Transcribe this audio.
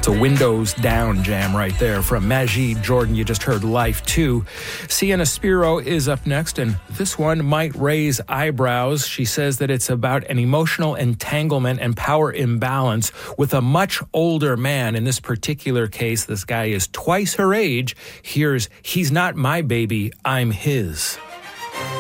That's a Windows Down jam right there from Majid Jordan. You just heard Life 2. Sienna Spiro is up next, and this one might raise eyebrows. She says that it's about an emotional entanglement and power imbalance with a much older man. In this particular case, this guy is twice her age. Here's He's Not My Baby, I'm His.